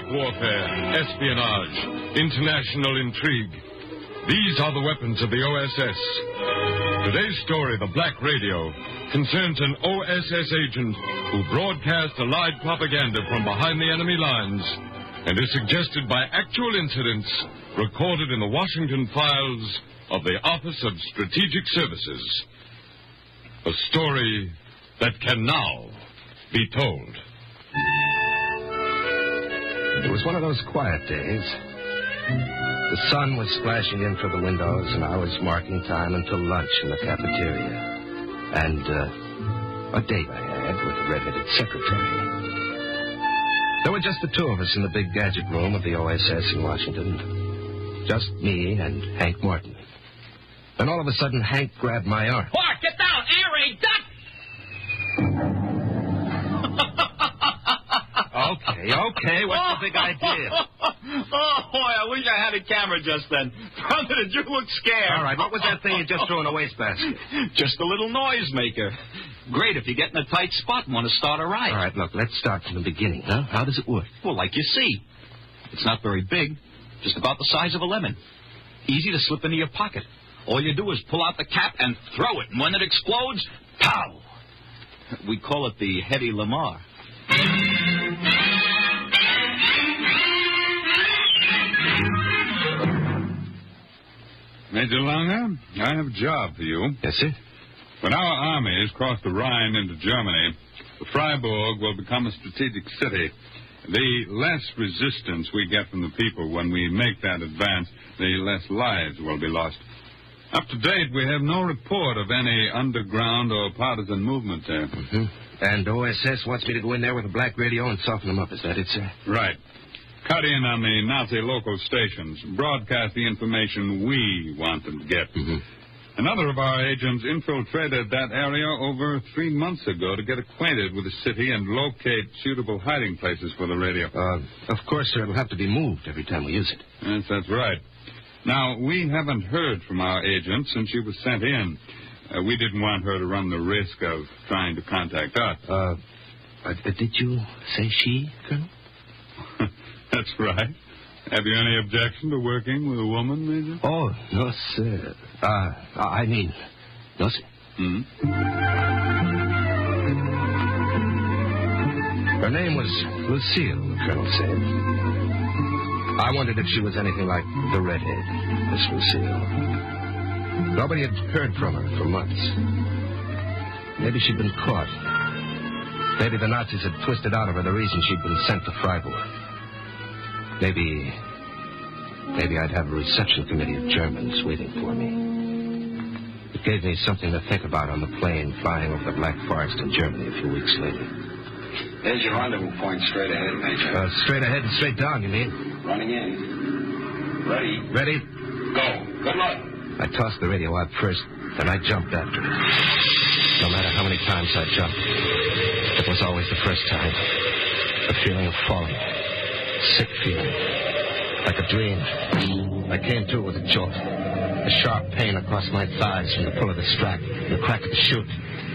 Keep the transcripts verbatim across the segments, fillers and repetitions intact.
warfare, espionage, international intrigue. These are the weapons of the O S S. Today's story, The Black Radio, concerns an O S S agent who broadcasts allied propaganda from behind the enemy lines and is suggested by actual incidents recorded in the Washington files of the Office of Strategic Services. A story that can now be told. It was one of those quiet days. The sun was splashing in through the windows, and I was marking time until lunch in the cafeteria. And uh, a date I had with a red-headed secretary. There were just the two of us in the big gadget room of the O S S in Washington. Just me and Hank Morton. Then all of a sudden, Hank grabbed my arm. Bart, get down! Air raid, duck! Okay, okay, what's the big idea? Oh, boy, I wish I had a camera just then. Brother, did you look scared? All right, what was that thing you just threw in a wastebasket? Just a little noisemaker. Great if you get in a tight spot and want to start a riot. All right, look, let's start from the beginning, huh? How does it work? Well, like you see. It's not very big, just about the size of a lemon. Easy to slip into your pocket. All you do is pull out the cap and throw it, and when it explodes, pow! We call it the Hedy Lamarr. Major Langer, I have a job for you. Yes, sir? When our armies cross the Rhine into Germany, Freiburg will become a strategic city. The less resistance we get from the people when we make that advance, the less lives will be lost. Up to date, we have no report of any underground or partisan movement there. Mm-hmm. And O S S wants me to go in there with a black radio and soften them up. Is that it, sir? Right. Cut in on the Nazi local stations. Broadcast the information we want them to get. Mm-hmm. Another of our agents infiltrated that area over three months ago to get acquainted with the city and locate suitable hiding places for the radio. Uh, of course, sir. It'll have to be moved every time we use it. Yes, that's right. Now, we haven't heard from our agent since she was sent in. Uh, we didn't want her to run the risk of trying to contact us. Uh, uh did you say she, Colonel? That's right. Have you any objection to working with a woman, Major? Oh, no, sir. Uh, I mean, no, sir. Hmm? Her name was Lucille, the Colonel said. I wondered if she was anything like the redhead, Miss Lucille. Nobody had heard from her for months. Maybe she'd been caught. Maybe the Nazis had twisted out of her the reason she'd been sent to Freiburg. Maybe... Maybe I'd have a reception committee of Germans waiting for me. It gave me something to think about on the plane flying over the Black Forest in Germany a few weeks later. There's your rendezvous point straight ahead, Major. Uh, straight ahead and straight down, you mean? Running in. Ready? Ready? Go. Good luck. I tossed the radio out first, then I jumped after it. No matter how many times I jumped, it was always the first time. The feeling of falling. Sick feeling. Like a dream. I came to with a jolt. A sharp pain across my thighs from the pull of the strap and the crack of the chute.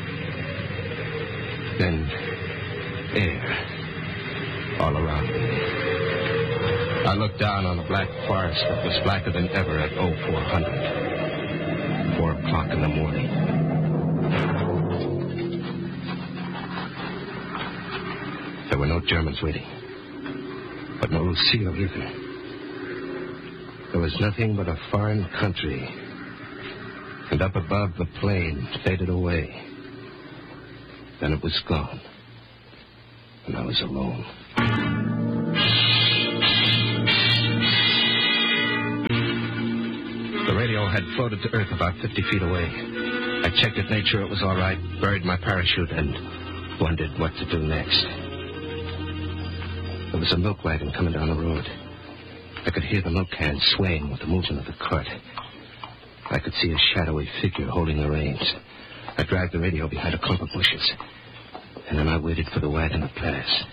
Then, air all around me. I looked down on the black forest that was blacker than ever at oh four hundred. Four o'clock in the morning. There were no Germans waiting. But no Lucille either. There was nothing but a foreign country. And up above the plane faded away. Then it was gone. And I was alone. The radio had floated to Earth about fifty feet away. I checked it, made sure it was all right, buried my parachute, and wondered what to do next. There was a milk wagon coming down the road. I could hear the milk can swaying with the movement of the cart. I could see a shadowy figure holding the reins. I dragged the radio behind a clump of bushes. And then I waited for the wagon to pass.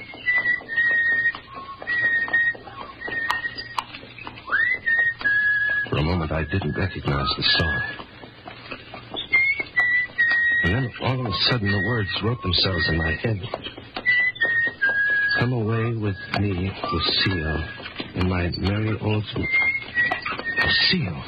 For a moment, I didn't recognize the song. And then, all of a sudden, the words wrote themselves in my head. Come away with me, Lucille, in my merry old... Lucille.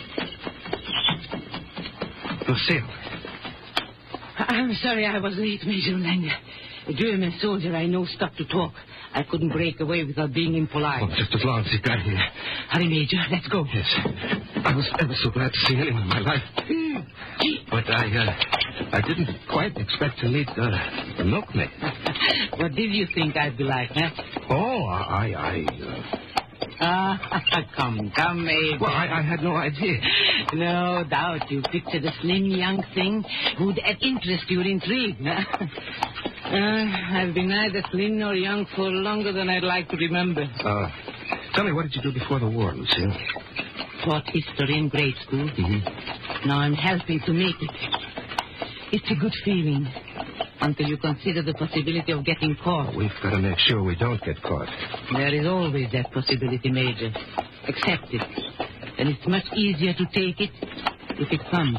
Lucille. I'm sorry I was late, Major Langer. A German soldier I know stopped to talk. I couldn't break away without being impolite. Oh, just as long as he got here. Hurry, Major. Let's go. Yes. I was ever so glad to see anyone in my life. But I, uh, I didn't quite expect to meet uh, the milkmaid. What did you think I'd be like, huh? Oh, I, I, uh... Ah, come, come, Major. Well, I, I had no idea. No doubt you pictured a slim young thing who'd interest your intrigue, huh? Uh, I've been neither slim nor young for longer than I'd like to remember. Uh, tell me, what did you do before the war, Lucille? Taught history in grade school. Mm-hmm. Now I'm helping to make it. It's a good feeling until you consider the possibility of getting caught. Well, we've got to make sure we don't get caught. There is always that possibility, Major. Accept it. And it's much easier to take it if it comes.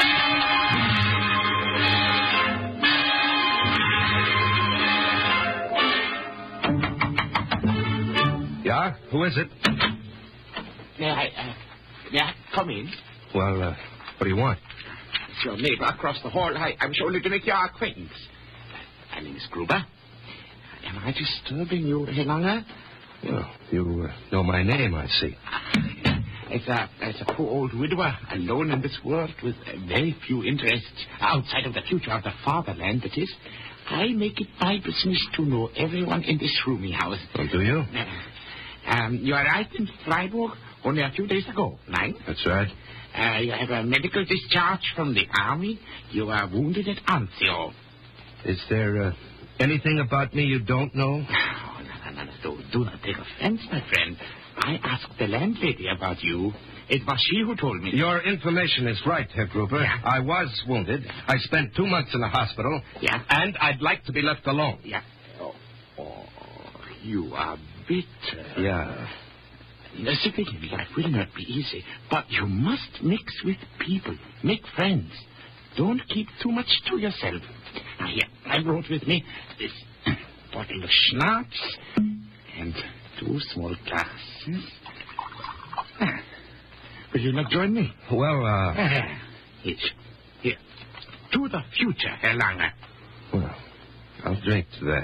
Yeah? Who is it? May I, uh, may I come in? Well, uh, what do you want? It's your neighbor across the hall. I, I wish only to make your acquaintance. My name is Gruber. Am I disturbing you, Herr Langer? Well, you uh, know my name, I see. As a, as a poor old widower, alone in this world with very few interests outside of the future of the fatherland, that is, I make it my business to know everyone in this roomy house. Oh, do you? Uh, um, you arrived in Freiburg only a few days ago, right? That's right. Uh, you have a medical discharge from the army. You are wounded at Anzio. Is there uh, anything about me you don't know? Oh, no, no, no, no. Do, do not take offense, my friend. I asked the landlady about you. It was she who told me. Your information is right, Herr Gruber. Yeah. I was wounded. I spent two months in the hospital. Yeah. And I'd like to be left alone. Yeah. Oh, oh you are bitter. Yeah. The civilian life will not be easy, but you must mix with people, make friends. Don't keep too much to yourself. Now, here, I brought with me this bottle of schnapps and two small glasses. Ah, will you not join me? Well, uh... Ah, here, here. To the future, Herr Langer. Well, I'll drink to that.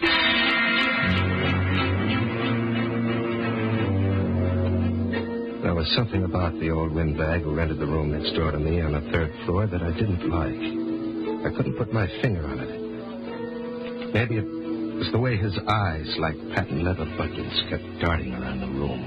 There was something about the old windbag who rented the room next door to me on the third floor that I didn't like. I couldn't put my finger on it. Maybe it was the way his eyes, like patent leather buttons, kept darting around the room.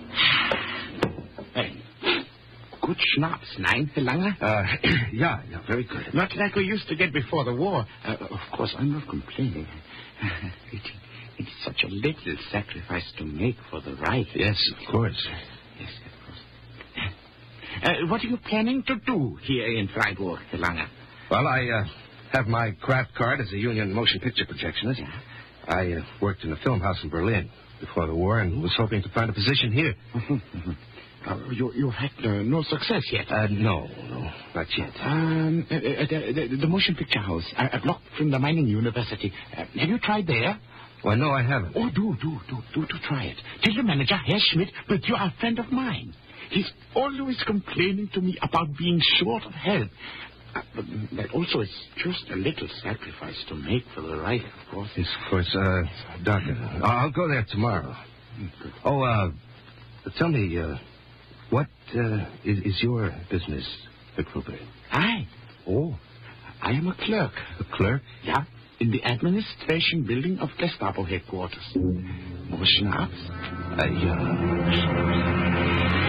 Hey, good schnapps, nein, Herr Langer? Uh, yeah, yeah, very good. Not like we used to get before the war. Uh, of course, I'm not complaining. it, it's such a little sacrifice to make for the right. Yes, of course. Yes, of course. Uh, what are you planning to do here in Freiburg, Herr Langer? Well, I uh, have my craft card as a union motion picture projectionist. Yeah. I uh, worked in a film house in Berlin before the war and was hoping to find a position here. uh, you, you've had uh, no success yet? Uh, no, no, not yet. Um, uh, uh, the, the, the motion picture house, uh, a block from the mining university. Uh, have you tried there? Well, no, I haven't. Oh, do, do, do, do, do try it. Tell the manager, Herr Schmidt, that you are a friend of mine. He's always complaining to me about being short of help. Uh, but that also is just a little sacrifice to make for the right, of course. Yes, of course. Uh, Doctor, I'll go there tomorrow. Oh, uh, tell me, uh, what uh, is, is your business, Herr Gruber? I? Oh. I am a clerk. A clerk? Yeah, in the administration building of Gestapo headquarters. More schnapps? Uh, yeah.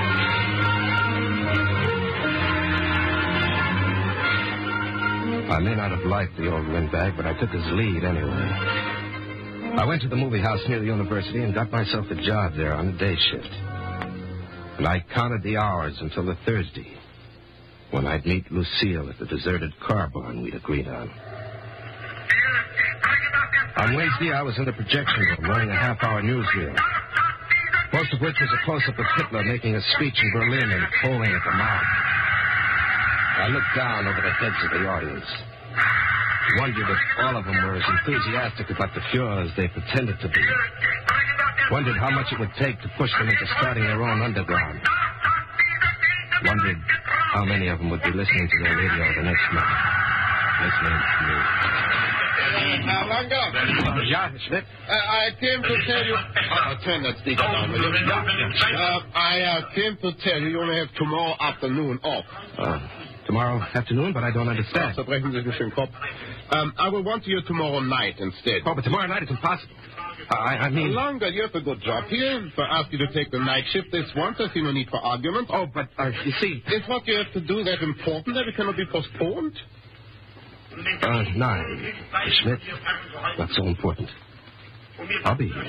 I may not have liked the old windbag, but I took his lead anyway. I went to the movie house near the university and got myself a job there on a day shift. And I counted the hours until the Thursday, when I'd meet Lucille at the deserted car barn we'd agreed on. On Wednesday, I was in the projection room running a half-hour newsreel, most of which was a close-up of Hitler making a speech in Berlin and foaming at the mouth. I looked down over the heads of the audience. Wondered if all of them were as enthusiastic about the Fuhrer as they pretended to be. Wondered how much it would take to push them into starting their own underground. Wondered how many of them would be listening to their radio the next night. Listening to me. Now, Langer. Yeah, Schmidt? Uh, I came to tell you... Uh, turn that speaker down, will you? Uh, I uh, came to tell you you only have tomorrow afternoon off. Uh, tomorrow afternoon, but I don't understand. So brechen Sie sich den Kopf. Um, I will want you tomorrow night instead. Oh, but tomorrow night is impossible. I, I mean... Langer, you have a good job here. If I ask you to take the night shift this once, I see no need for argument. Oh, but, uh, you see... Is what you have to do that important that it cannot be postponed? Uh, nine. Schmidt, not so important. I'll be here.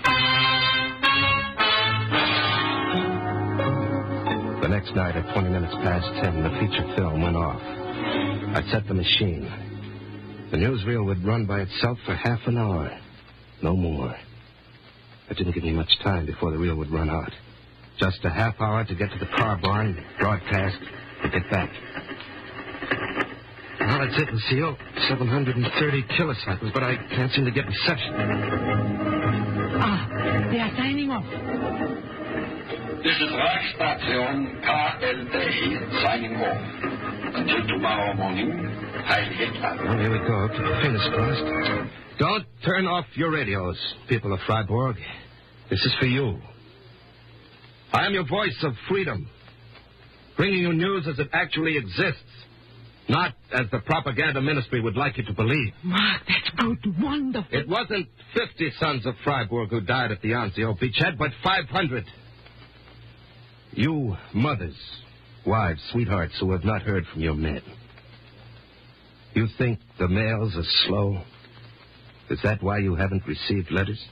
The next night at twenty minutes past ten, the feature film went off. I set the machine. The newsreel would run by itself for half an hour. No more. It didn't give me much time before the reel would run out. Just a half hour to get to the car barn, broadcast, and get back. Well, that's it, Lucille. seven hundred thirty kilocycles, but I can't seem to get reception. Ah, they are signing off. This is Reichsstation K L D signing off. Until tomorrow morning, Heil Hitler. Well, here we go. Keep your fingers crossed. Don't turn off your radios, people of Freiburg. This is for you. I am your voice of freedom, bringing you news as it actually exists, not as the propaganda ministry would like you to believe. Mark, that's good. Wonderful. It wasn't fifty sons of Freiburg who died at the Anzio beachhead, but five hundred. You mothers, wives, sweethearts who have not heard from your men. You think the mails are slow? Is that why you haven't received letters?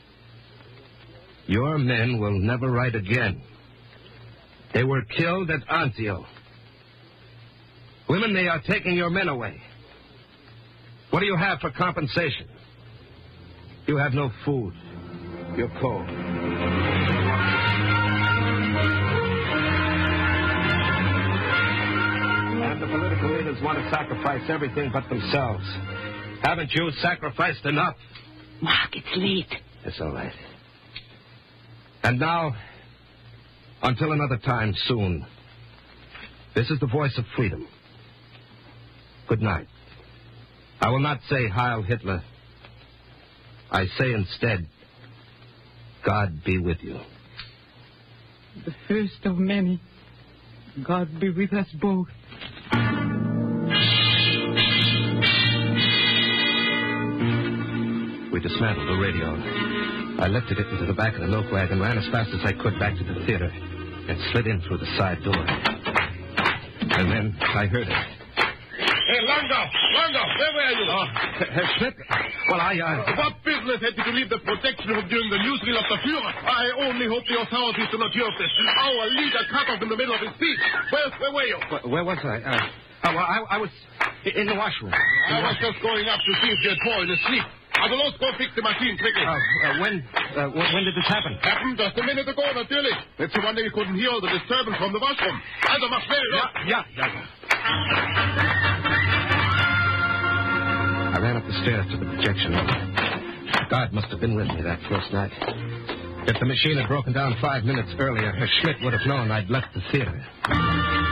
Your men will never write again. They were killed at Anzio. Women, they are taking your men away. What do you have for compensation? You have no food. You're cold. And the political leaders want to sacrifice everything but themselves. Haven't you sacrificed enough? Mark, it's late. It's all right. And now, until another time soon, this is the voice of freedom. Good night. I will not say Heil Hitler. I say instead, God be with you. The first of many. God be with us both. We dismantled the radio. I lifted it into the back of the milk wagon, ran as fast as I could back to the theater, and slid in through the side door. And then I heard it. Hey, Langer! Langer, where were you? Oh, Herr Schmidt? Well, I, uh... What business had you to leave the protection room during the newsreel of the Führer? I only hope the authorities do not hear of this. Our leader cut off in the middle of his speech. Where, where were you? Where, where was I? Uh, oh, well, I, I was in the washroom. I was just going up to see if you had fallen asleep. I will also go fix the machine quickly. Uh, uh, when, uh, when, when did this happen? Happened just a minute ago, natürlich. It's a wonder you couldn't hear all the disturbance from the washroom. Also, mach schnell, yeah? Yeah, yeah, yeah. I ran up the stairs to the projection room. God must have been with me that first night. If the machine had broken down five minutes earlier, Herr Schmidt would have known I'd left the theater.